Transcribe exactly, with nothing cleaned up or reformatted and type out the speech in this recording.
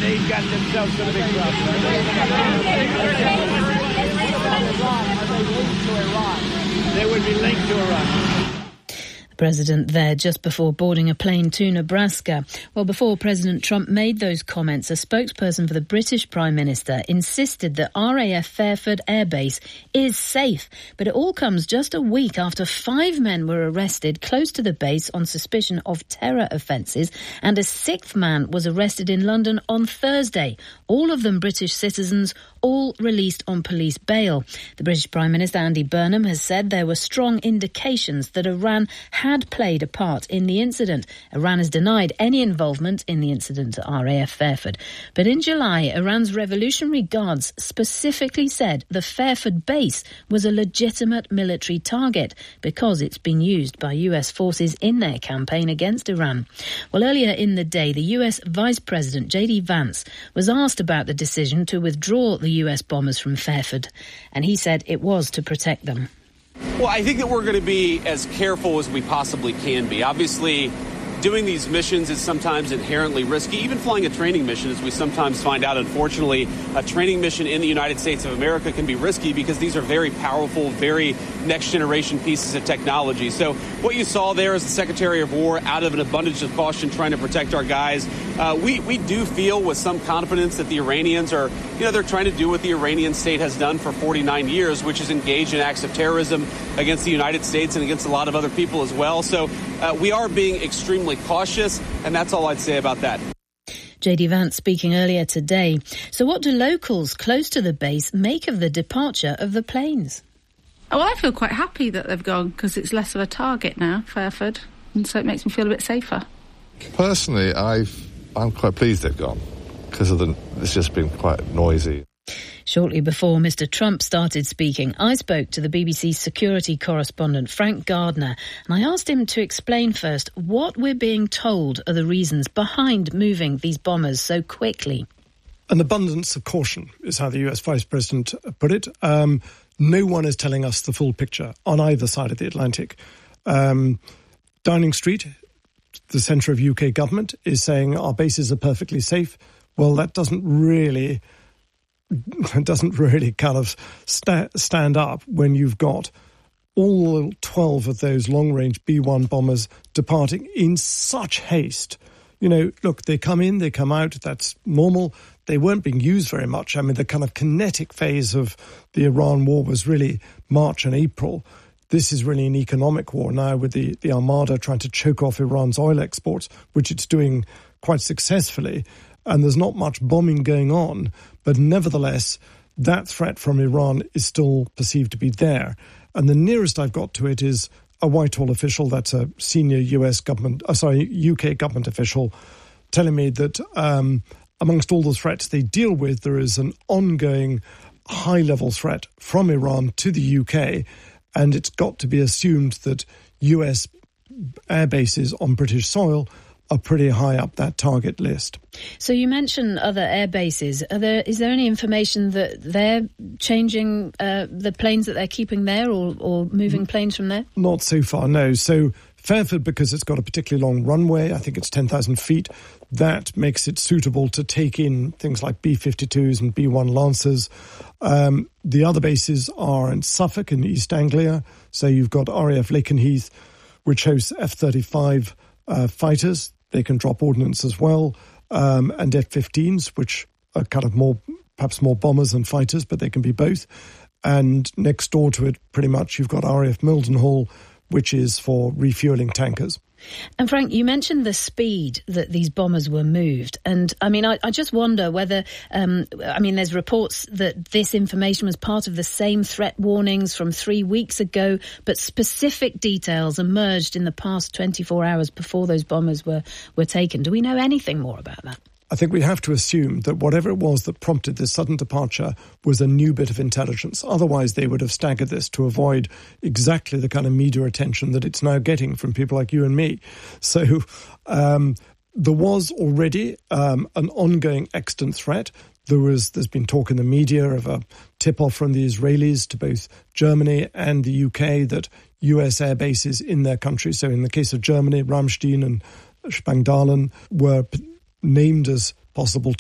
they've got themselves some big problems. They would be linked to Iran. The president there just before boarding a plane to Nebraska. Well, before President Trump made those comments, a spokesperson for the British Prime Minister insisted that R A F Fairford Air Base is safe. But it all comes just a week after five men were arrested close to the base on suspicion of terror offences, and a sixth man was arrested in London on Thursday. All of them British citizens, all released on police bail. The British Prime Minister Andy Burnham has said there were strong indications that Iran had played a part in the incident. Iran has denied any involvement in the incident at R A F Fairford. But in July, Iran's Revolutionary Guards specifically said the Fairford base was a legitimate military target because it's been used by U S forces in their campaign against Iran. Well, earlier in the day, the U S Vice President J D Vance was asked about the decision to withdraw the U S bombers from Fairford, and he said it was to protect them. Well, I think that we're going to be as careful as we possibly can be. Obviously, doing these missions is sometimes inherently risky. Even flying a training mission, as we sometimes find out, unfortunately, a training mission in the United States of America can be risky because these are very powerful, very next-generation pieces of technology. So what you saw there is the Secretary of War, out of an abundance of caution, trying to protect our guys. Uh, we, we do feel with some confidence that the Iranians are, you know, they're trying to do what the Iranian state has done for forty-nine years, which is engage in acts of terrorism against the United States and against a lot of other people as well. So uh, we are being extremely cautious, and that's all I'd say about that. J D Vance speaking earlier today. So what do locals close to the base make of the departure of the planes? Oh, well, I feel quite happy that they've gone because it's less of a target now, Fairford, and so it makes me feel a bit safer. Personally, I've, I'm quite pleased they've gone because of the, it's just been quite noisy. Shortly before Mister Trump started speaking, I spoke to the B B C security correspondent Frank Gardner, and I asked him to explain first what we're being told are the reasons behind moving these bombers so quickly. An abundance of caution is how the U S Vice President put it. Um, no one is telling us the full picture on either side of the Atlantic. Um, Downing Street, the centre of U K government, is saying our bases are perfectly safe. Well, that doesn't really... It doesn't really kind of sta- stand up when you've got all twelve of those long-range B one bombers departing in such haste. You know, look, they come in, they come out, that's normal. They weren't being used very much. I mean, the kind of kinetic phase of the Iran war was really March and April. This is really an economic war now with the, the Armada trying to choke off Iran's oil exports, which it's doing quite successfully. And there's not much bombing going on, but nevertheless, that threat from Iran is still perceived to be there. And the nearest I've got to it is a Whitehall official, that's a senior U S government, uh, sorry, U K government official, telling me that um, amongst all the threats they deal with, there is an ongoing high-level threat from Iran to the U K, and it's got to be assumed that U S air bases on British soil are pretty high up that target list. So you mentioned other air bases. Are there, is there any information that they're changing uh, the planes that they're keeping there or, or moving planes from there? Not so far, no. So Fairford, because it's got a particularly long runway, I think it's ten thousand feet, that makes it suitable to take in things like B fifty-twos and B one Lancers. Um, the other bases are in Suffolk in East Anglia. So you've got R A F Lakenheath, which hosts F thirty-five uh, fighters. They can drop ordnance as well, um, and F fifteens, which are kind of more, perhaps more bombers than fighters, but they can be both. And next door to it, pretty much, you've got R A F Mildenhall, which is for refueling tankers. And Frank, you mentioned the speed that these bombers were moved. And I mean, I, I just wonder whether, um, I mean, there's reports that this information was part of the same threat warnings from three weeks ago, but specific details emerged in the past twenty-four hours before those bombers were, were taken. Do we know anything more about that? I think we have to assume that whatever it was that prompted this sudden departure was a new bit of intelligence. Otherwise, they would have staggered this to avoid exactly the kind of media attention that it's now getting from people like you and me. So um, there was already um, an ongoing extant threat. There was, there's been talk in the media of a tip-off from the Israelis to both Germany and the U K that U S air bases in their country, so in the case of Germany, Ramstein and Spangdalen, were named as possible